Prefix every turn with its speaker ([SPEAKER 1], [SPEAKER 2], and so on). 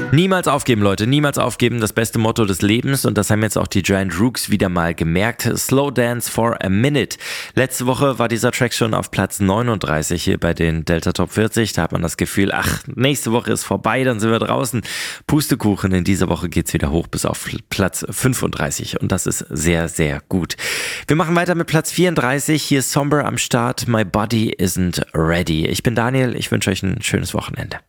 [SPEAKER 1] Niemals aufgeben, Leute, niemals aufgeben, das beste Motto des Lebens, und das haben jetzt auch die Giant Rooks wieder mal gemerkt. Slow Dance for a Minute. Letzte Woche war dieser Track schon auf Platz 39 hier bei den Delta Top 40. Da hat man das Gefühl, nächste Woche ist vorbei, dann sind wir draußen. Pustekuchen, in dieser Woche geht's wieder hoch bis auf Platz 35 und das ist sehr, sehr gut. Wir machen weiter mit Platz 34. Hier ist Somber am Start. My Body Isn't Ready. Ich bin Daniel, ich wünsche euch ein schönes Wochenende.